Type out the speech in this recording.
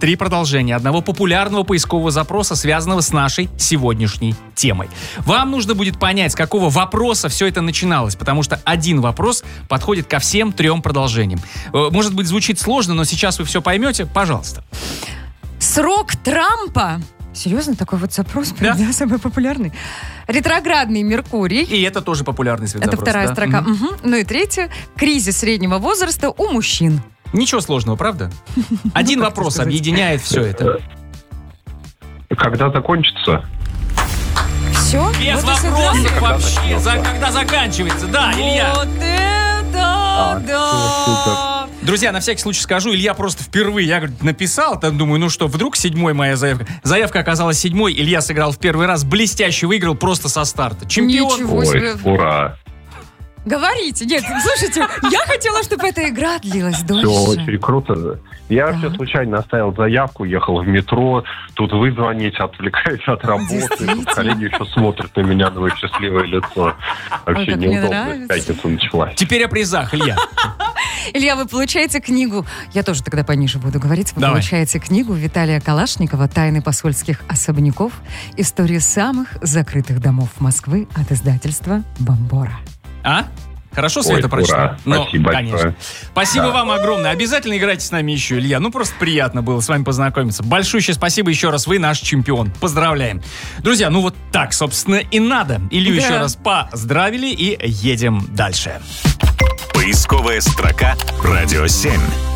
3 продолжения одного популярного поискового запроса, связанного с нашей сегодняшней темой. Вам нужно будет понять, с какого вопроса все это начиналось, потому что один вопрос подходит ко всем 3 продолжениям. Может быть, звучит сложно, но сейчас вы все поймете. Пожалуйста. Срок Трампа. Серьезно, такой вот запрос, Да. самый популярный. Ретроградный Меркурий. И это тоже популярный Это запрос. вторая да? строка. Угу. Ну и третья. Кризис среднего возраста у мужчин. Ничего сложного, правда? Один как вопрос сказать? объединяет все это. Когда закончится? Все? Без вот и сыграли. вопросов вообще. Когда заканчивается. Да, Илья. Вот это да! Друзья, на всякий случай скажу, Илья просто впервые, я говорю, написал, там думаю, ну что, вдруг 7-й моя заявка. Заявка оказалась 7-й, Илья сыграл в первый раз, блестяще выиграл просто со старта. Чемпион. Ничего себе. Ой, ура. Говорите. Нет, слушайте, я хотела, чтобы эта игра длилась Все дольше. очень круто. Я вообще Да. случайно оставил заявку, ехал в метро, тут вы звоните, отвлекаетесь от работы. Действительно. Тут коллеги еще смотрят на меня, на мое счастливое лицо. Вообще как мне неудобно. нравится. Пятница началась. Теперь о призах, Илья. Илья, вы получаете книгу, я тоже тогда пониже буду говорить, вы Давай. получаете книгу Виталия Калашникова «Тайны посольских особняков. Истории самых закрытых домов Москвы» от издательства «Бомбора». А? Хорошо Ой, Света ура. прочла? Спасибо конечно. большое. Спасибо Да. вам огромное. Обязательно играйте с нами еще, Илья. Ну, просто приятно было с вами познакомиться. Большущее спасибо еще раз. Вы наш чемпион. Поздравляем. Друзья, ну вот так, собственно, и надо. Илью Да. еще раз поздравили и едем дальше. Поисковая строка «Радио 7».